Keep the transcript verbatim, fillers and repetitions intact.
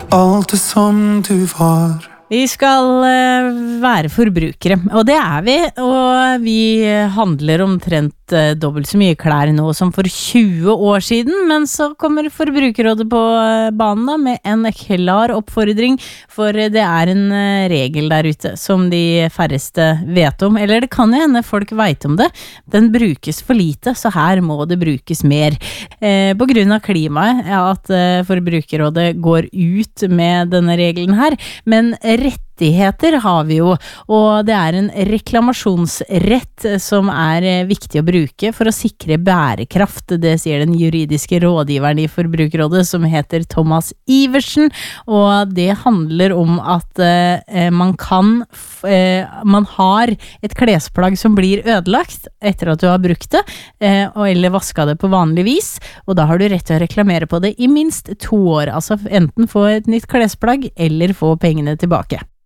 alt det som du var. Vi skal uh, være forbrukere, og det er vi, og vi handler omtrent uh, dobbelt så mye klær nå som for tjue år siden, men så kommer Forbrukerrådet på uh, banen da, med en klar oppfordring, for det er en uh, regel der ute som de færreste vet om, eller det kan jo hende folk vet om det. Den brukes for lite, så her må det brukes mer. Uh, på grunn av klimaet, ja, at uh, Forbrukerrådet går ut med denne regelen her, men rettigheter har vi jo, og det er en reklamasjonsrett som er viktig å bruke for å sikre bærekraft. Det sier den juridiske rådgiveren i Forbrukerrådet, som heter Thomas Iversen, og det handler om at eh, man kan eh, man har et klesplagg som blir ødelagt etter at du har brukt det, eh, eller vasket det på vanlig vis, og da har du rett til å reklamere på det i minst to år, altså enten få et nytt klesplagg eller få pengene tilbake.